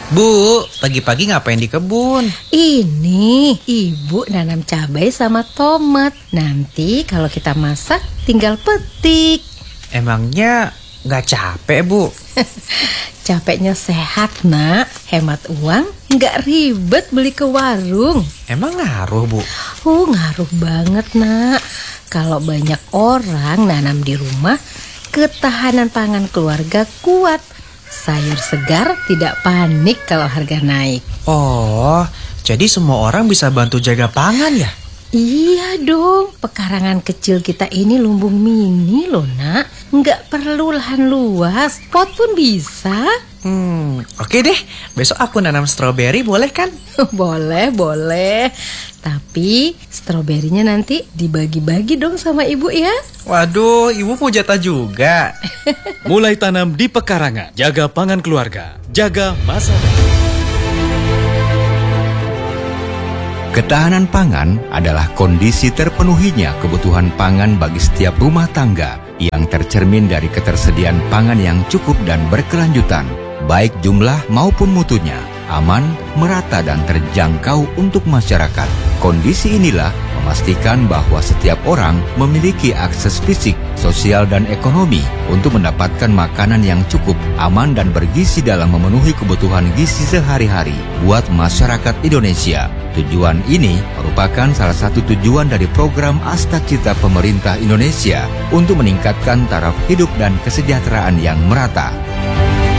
Bu, pagi-pagi ngapain di kebun? Ini ibu nanam cabai sama tomat. Nanti kalau kita masak tinggal petik. Emangnya nggak capek, Bu? Capeknya sehat, nak. Hemat uang, nggak ribet beli ke warung. Emang ngaruh, Bu? Ngaruh banget, nak. Kalau banyak orang nanam di rumah, ketahanan pangan keluarga kuat. Sayur segar tidak panik kalau harga naik. Oh, jadi semua orang bisa bantu jaga pangan ya? Iya dong, pekarangan kecil kita ini lumbung mini loh, nak. Nggak perlu lahan luas, pot pun bisa. Oke deh, besok aku nanam stroberi, boleh kan? Boleh. Tapi stroberinya nanti dibagi-bagi dong sama ibu ya. Waduh, ibu mau jatah juga. Mulai tanam di pekarangan, jaga pangan keluarga, jaga masa depan. Ketahanan pangan adalah kondisi terpenuhinya kebutuhan pangan bagi setiap rumah tangga yang tercermin dari ketersediaan pangan yang cukup dan berkelanjutan, baik jumlah maupun mutunya, aman, merata dan terjangkau untuk masyarakat. Kondisi inilah memastikan bahwa setiap orang memiliki akses fisik, sosial dan ekonomi untuk mendapatkan makanan yang cukup, aman dan bergizi dalam memenuhi kebutuhan gizi sehari-hari buat masyarakat Indonesia. Tujuan ini merupakan salah satu tujuan dari program Astacita pemerintah Indonesia untuk meningkatkan taraf hidup dan kesejahteraan yang merata.